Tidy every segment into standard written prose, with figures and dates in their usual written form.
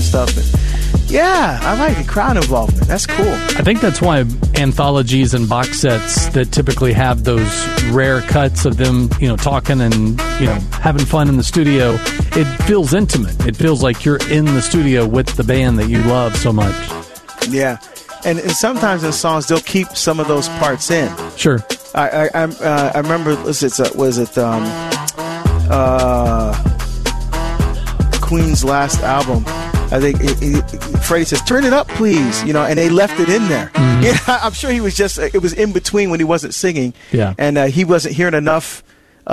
and stuff. And yeah, I like the crowd involvement. That's cool. I think that's why anthologies and box sets that typically have those rare cuts of them, talking and, having fun in the studio, it feels intimate. It feels like you're in the studio with the band that you love so much. Yeah. And sometimes in songs, they'll keep some of those parts in. Sure. I remember, Queen's last album. I think Freddie says, "Turn it up, please," and they left it in there. Mm-hmm. Yeah, I'm sure he was it was in between when he wasn't singing. Yeah. And he wasn't hearing enough,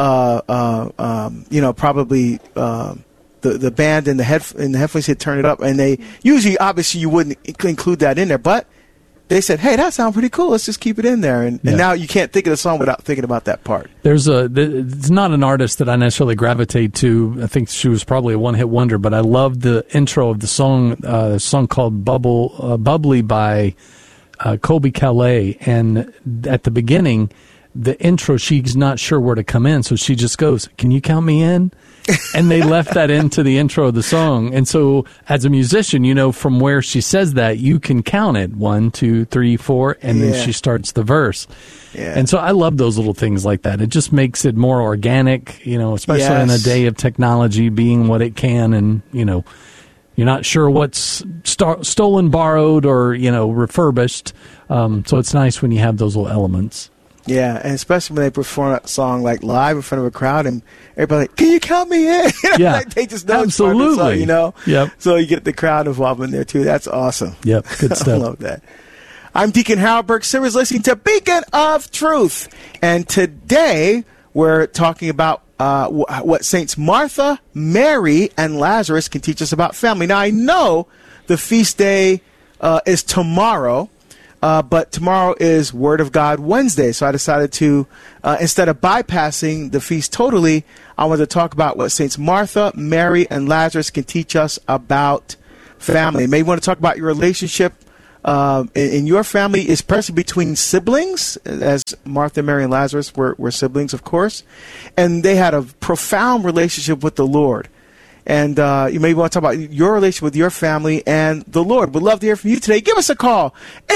probably the band in the headphones had turned it up, and they usually, obviously, you wouldn't include that in there, but they said, "Hey, that sounds pretty cool. Let's just keep it in there." And now you can't think of the song without thinking about that part. It's not an artist that I necessarily gravitate to. I think she was probably a one-hit wonder, but I love the intro of the song, a song called Bubbly by Colby Calais. And at the beginning, the intro, she's not sure where to come in, so she just goes, "Can you count me in?" And they left that into the intro of the song. And so as a musician, from where she says that, you can count it 1, 2, 3, 4, and then she starts the verse. Yeah. And so I love those little things like that. It just makes it more organic, especially in a day of technology being what it can. And, you're not sure what's stolen, borrowed, or, refurbished. So it's nice when you have those little elements. Yeah, and especially when they perform a song like live in front of a crowd, and everybody like, "Can you count me in?" Yeah, they just know absolutely. It's part of the song, Yep. So you get the crowd involvement there too. That's awesome. Yep, good stuff. I love that. I'm Deacon Harold Burke Sivers, listening to Beacon of Truth, and today we're talking about what Saints Martha, Mary, and Lazarus can teach us about family. Now I know the feast day is tomorrow. But tomorrow is Word of God Wednesday, so I decided to, instead of bypassing the feast totally, I wanted to talk about what Saints Martha, Mary, and Lazarus can teach us about family. Maybe you want to talk about your relationship in your family, especially between siblings, as Martha, Mary, and Lazarus were siblings, of course, and they had a profound relationship with the Lord. And you may want to talk about your relationship with your family and the Lord. We'd love to hear from you today. Give us a call,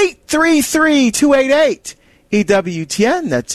833-288-EWTN. That's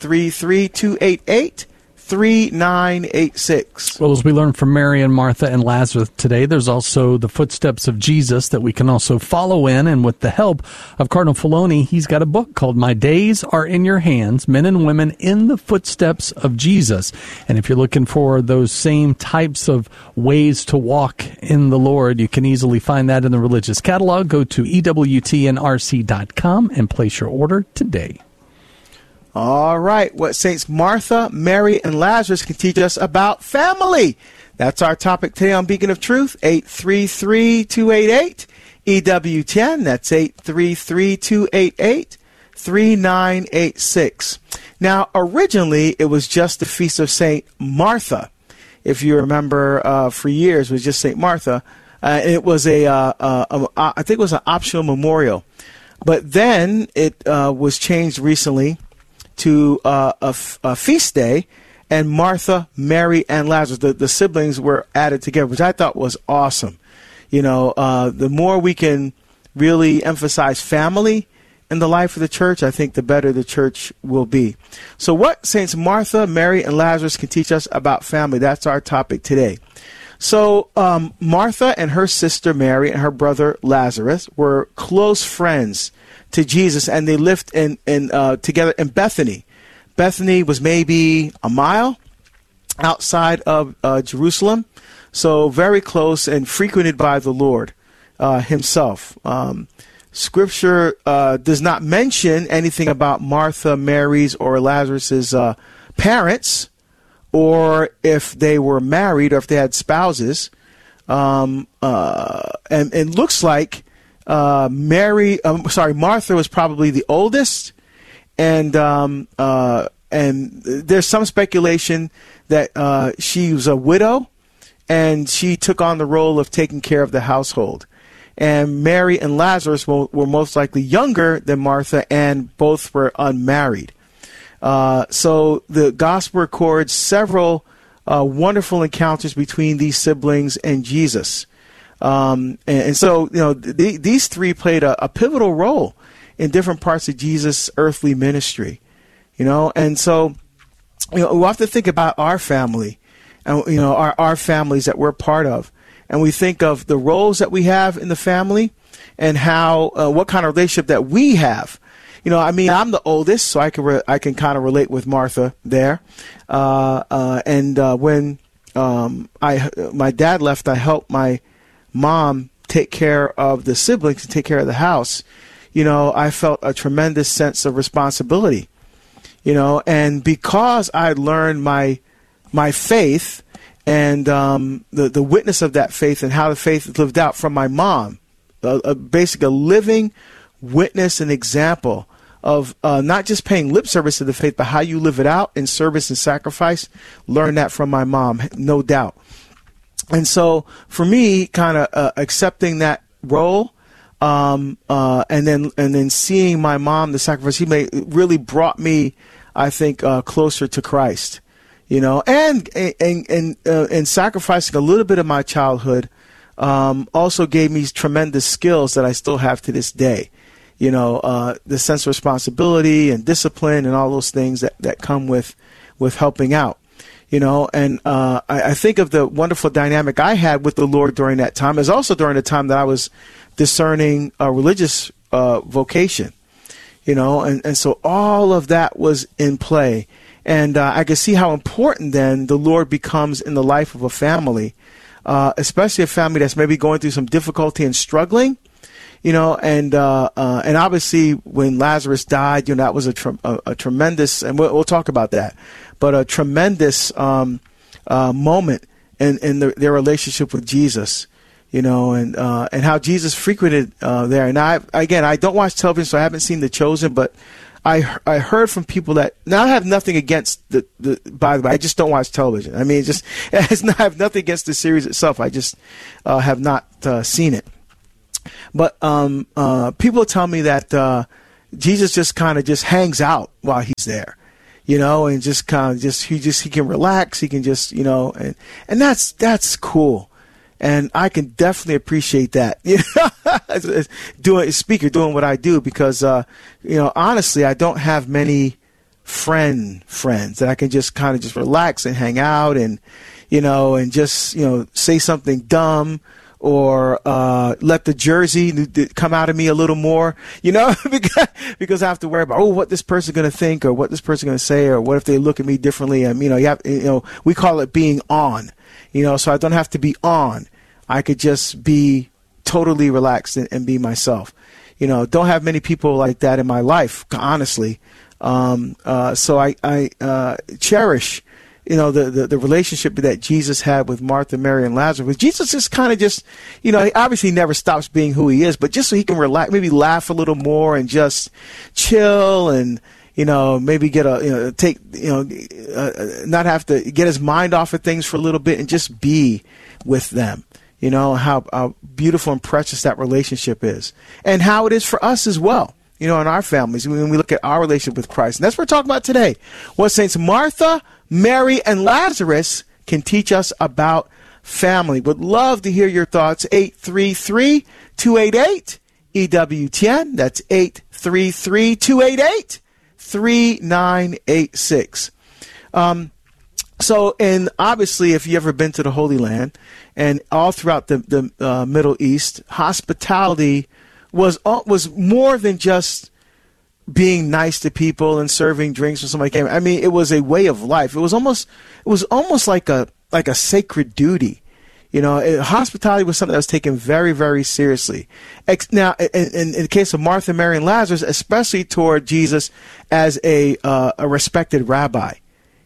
833-288-3986. Well, as we learned from Mary and Martha and Lazarus today, there's also the footsteps of Jesus that we can also follow in. And with the help of Cardinal Filoni, he's got a book called My Days Are in Your Hands, Men and Women in the Footsteps of Jesus. And if you're looking for those same types of ways to walk in the Lord, you can easily find that in the religious catalog. Go to EWTNRC.com and place your order today. All right, what Saints Martha, Mary, and Lazarus can teach us about family. That's our topic today on Beacon of Truth, 833-288-EWTN. That's 833-288-3986. Now, originally, it was just the Feast of Saint Martha. If you remember, for years, it was just Saint Martha. It was I think it was an optional memorial. But then it was changed recently to a feast day, and Martha, Mary, and Lazarus, the siblings, were added together, which I thought was awesome. The more we can really emphasize family in the life of the church, I think the better the church will be. So what Saints Martha, Mary, and Lazarus can teach us about family, that's our topic today. So Martha and her sister Mary and her brother Lazarus were close friends to Jesus, and they lived together in Bethany. Bethany was maybe a mile outside of Jerusalem, so very close and frequented by the Lord himself. Scripture does not mention anything about Martha, Mary's, or Lazarus's parents, or if they were married or if they had spouses. And it looks like Martha was probably the oldest, and there's some speculation that she was a widow, and she took on the role of taking care of the household. And Mary and Lazarus were most likely younger than Martha, and both were unmarried. So the gospel records several wonderful encounters between these siblings and Jesus. And so, these three played a pivotal role in different parts of Jesus' earthly ministry, and so, we have to think about our family and, our families that we're part of. And we think of the roles that we have in the family and how, what kind of relationship that we have. I'm the oldest, so I can kind of relate with Martha there. When my dad left, I helped my mom take care of the siblings and take care of the house. I felt a tremendous sense of responsibility. And because I learned my faith and the witness of that faith and how the faith is lived out from my mom, basically a living witness and example of not just paying lip service to the faith, but how you live it out in service and sacrifice. Learned that from my mom, no doubt. And so for me, kind of accepting that role, and then seeing my mom, the sacrifice really brought me, I think, closer to Christ, and sacrificing a little bit of my childhood, also gave me tremendous skills that I still have to this day. The sense of responsibility and discipline and all those things that come with helping out, and I think of the wonderful dynamic I had with the Lord during that time, as also during the time that I was discerning a religious vocation, and so all of that was in play. And I can see how important then the Lord becomes in the life of a family, especially a family that's maybe going through some difficulty and struggling. And obviously when Lazarus died, that was a tremendous, and we'll talk about that, but a tremendous moment in their relationship with Jesus, and how Jesus frequented there. And I don't watch television, so I haven't seen The Chosen, but I heard from people that, now I have nothing against by the way, I just don't watch television. I have nothing against the series itself. I just have not seen it. But people tell me that Jesus just kind of just hangs out while he's there, and just kind of he can relax. He can just, and that's cool. And I can definitely appreciate that, as doing what I do, because, honestly, I don't have many friends that I can just kind of just relax and hang out and, and just, say something dumb or let the Jersey come out of me a little more, because I have to worry about, what this person's going to think or what this person's going to say or what if they look at me differently. And, we call it being on, so I don't have to be on. I could just be totally relaxed and be myself. Don't have many people like that in my life, honestly. So I cherish, the relationship that Jesus had with Martha, Mary, and Lazarus. Jesus just kind of he obviously never stops being who he is, but just so he can relax, maybe laugh a little more and just chill and, maybe get not have to get his mind off of things for a little bit and just be with them. How beautiful and precious that relationship is, and how it is for us as well, in our families, when we look at our relationship with Christ. And that's what we're talking about today. What Saints Martha, Mary, and Lazarus can teach us about family. Would love to hear your thoughts. 833-288-EWTN. That's 833-288-3986. And obviously, if you ever been to the Holy Land and all throughout the Middle East, hospitality was more than just being nice to people and serving drinks when somebody came. It was a way of life. It was almost like a sacred duty. Hospitality was something that was taken very, very seriously. Now, in the case of Martha, Mary, and Lazarus, especially toward Jesus as a respected rabbi.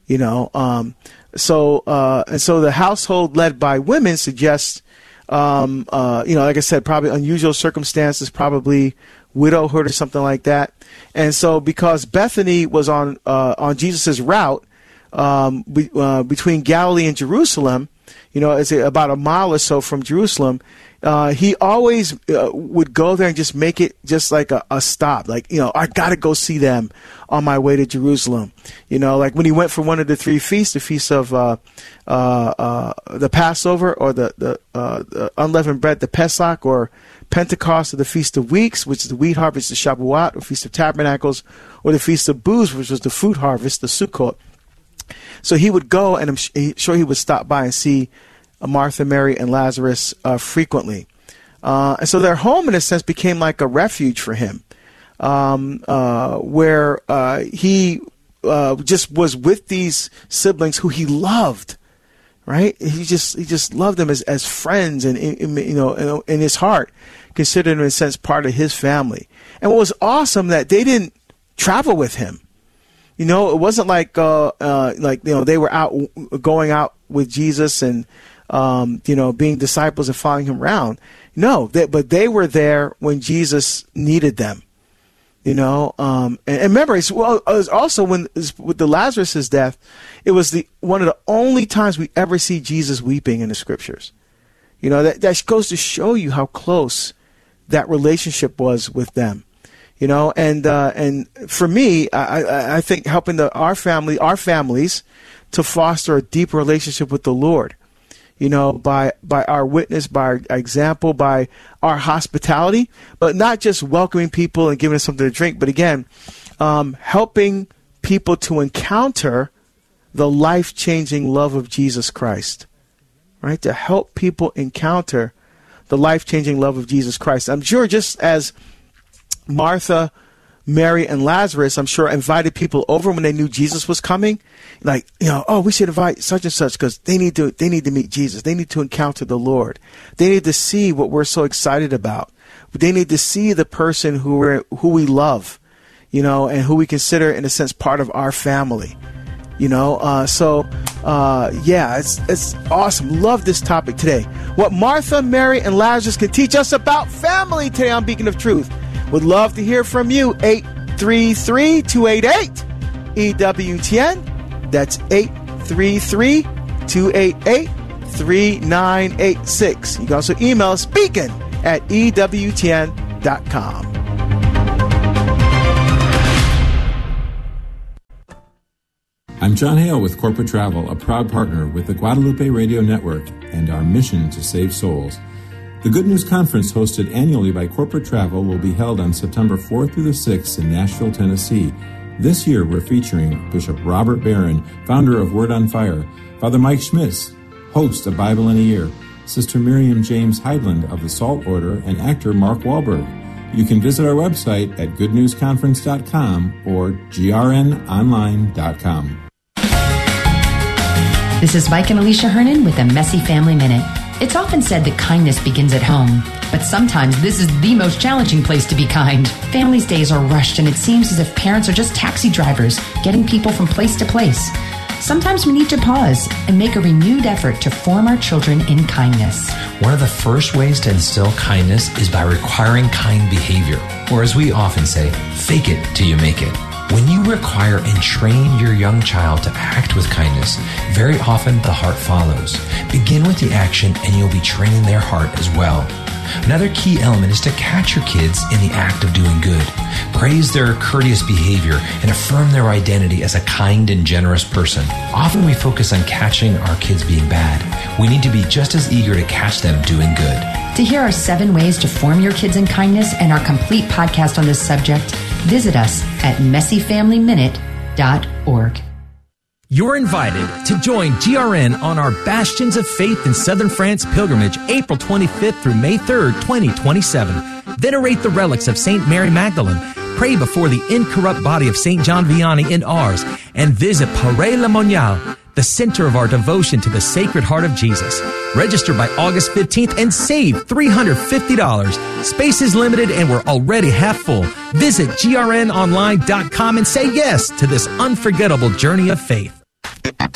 So the household led by women suggests, like I said, probably unusual circumstances, probably widowhood or something like that. And so because Bethany was on Jesus's route, between Galilee and Jerusalem, it's about a mile or so from Jerusalem. He always would go there and just make it just like a stop. Like, I got to go see them on my way to Jerusalem. Like when he went for one of the three feasts, the feast of the Passover, or the unleavened bread, the Pesach, or Pentecost, or the Feast of Weeks, which is the wheat harvest, the Shavuot, or Feast of Tabernacles, or the Feast of Booths, which was the fruit harvest, the Sukkot. So he would go, and I'm sure he would stop by and see Martha, Mary, and Lazarus frequently. And so their home, in a sense, became like a refuge for him, where he just was with these siblings who he loved, right? He just loved them as friends, and in his heart, considered them, in a sense, part of his family. And what was awesome, that they didn't travel with him. It wasn't like they were going out with Jesus and being disciples and following him around. No, but they were there when Jesus needed them. And remember, it was also with the Lazarus' death, it was one of the only times we ever see Jesus weeping in the scriptures. That goes to show you how close that relationship was with them. And for me, I think helping our families to foster a deeper relationship with the Lord, by our witness, by our example, by our hospitality, but not just welcoming people and giving them something to drink, but again, helping people to encounter the life-changing love of Jesus Christ, right? To help people encounter the life-changing love of Jesus Christ. I'm sure just as Martha, Mary, and Lazarus, I'm sure, invited people over when they knew Jesus was coming. Like, we should invite such and such because they need to meet Jesus. They need to encounter the Lord. They need to see what we're so excited about. They need to see the person who we love, and who we consider, in a sense, part of our family. It's awesome. Love this topic today. What Martha, Mary, and Lazarus can teach us about family today on Beacon of Truth. Would love to hear from you. 833-288-EWTN. That's 833-288-3986. You can also email us, beacon@EWTN.com. I'm John Hale with Corporate Travel, a proud partner with the Guadalupe Radio Network and our mission to save souls. The Good News Conference, hosted annually by Corporate Travel, will be held on September 4th through the 6th in Nashville, Tennessee. This year, we're featuring Bishop Robert Barron, founder of Word on Fire, Father Mike Schmitz, host of Bible in a Year, Sister Miriam James Heidland of the Salt Order, and actor Mark Wahlberg. You can visit our website at goodnewsconference.com or grnonline.com. This is Mike and Alicia Hernan with a Messy Family Minute. It's often said that kindness begins at home, but sometimes this is the most challenging place to be kind. Families' days are rushed, and it seems as if parents are just taxi drivers, getting people from place to place. Sometimes we need to pause and make a renewed effort to form our children in kindness. One of the first ways to instill kindness is by requiring kind behavior, or as we often say, fake it till you make it. When you require and train your young child to act with kindness, very often the heart follows. Begin with the action and you'll be training their heart as well. Another key element is to catch your kids in the act of doing good. Praise their courteous behavior and affirm their identity as a kind and generous person. Often we focus on catching our kids being bad. We need to be just as eager to catch them doing good. To hear our 7 ways to form your kids in kindness and our complete podcast on this subject, visit us at messyfamilyminute.org. You're invited to join GRN on our Bastions of Faith in Southern France pilgrimage, April 25th through May 3rd, 2027. Venerate the relics of St. Mary Magdalene, pray before the incorrupt body of St. John Vianney in Ars, and visit Paray-le-Monial, the center of our devotion to the Sacred Heart of Jesus. Register by August 15th and save $350. Space is limited and we're already half full. Visit grnonline.com and say yes to this unforgettable journey of faith.